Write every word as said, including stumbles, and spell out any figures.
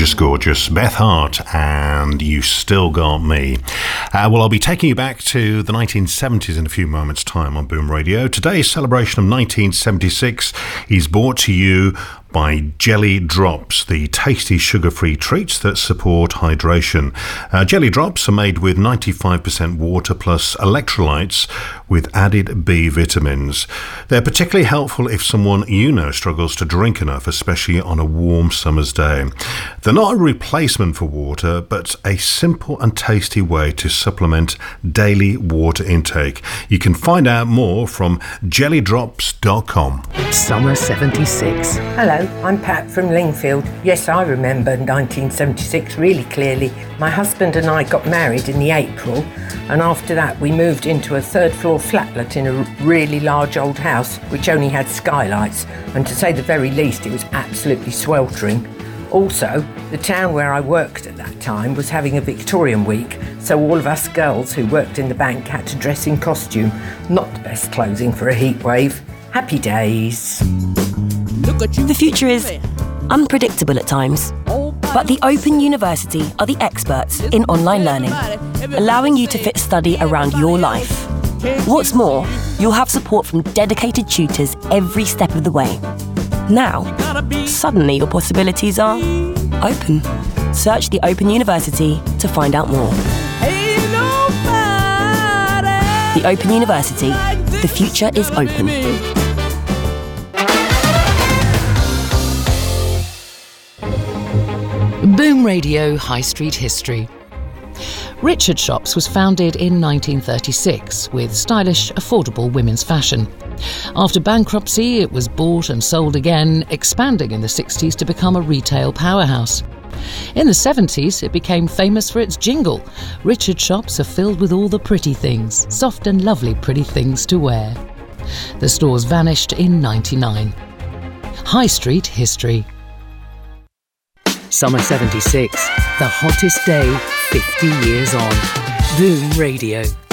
gorgeous, gorgeous Beth Hart and You Still Got Me. Uh, well, I'll be taking you back to the nineteen seventies in a few moments' time on Boom Radio. Today's celebration of nineteen seventy-six is brought to you by Jelly Drops, the tasty sugar-free treats that support hydration. Uh, Jelly Drops are made with ninety-five percent water plus electrolytes with added B vitamins. They're particularly helpful if someone you know struggles to drink enough, especially on a warm summer's day. They're not a replacement for water, but a simple and tasty way to supplement daily water intake. You can find out more from jelly drops dot com. Summer seventy-six. Hello, I'm Pat from Lingfield. Yes, I remember nineteen seventy-six really clearly. My husband and I got married in the April, and after that we moved into a third floor flatlet in a really large old house which only had skylights, and to say the very least it was absolutely sweltering. Also, the town where I worked at that time was having a Victorian week, so all of us girls who worked in the bank had to dress in costume. Not the best clothing for a heat wave. Happy days. The future is unpredictable at times, but the Open University are the experts in online learning, allowing you to fit study around your life. What's more, you'll have support from dedicated tutors every step of the way. Now, suddenly your possibilities are open. Search the Open University to find out more. The Open University. The future is open. Boom Radio High Street History. Richard Shops was founded in nineteen thirty-six with stylish, affordable women's fashion. After bankruptcy, it was bought and sold again, expanding in the sixties to become a retail powerhouse. In the seventies, it became famous for its jingle. Richard Shops are filled with all the pretty things, soft and lovely pretty things to wear. The stores vanished in ninety-nine. High Street History. Summer seventy-six, the hottest day fifty years on. Boom Radio.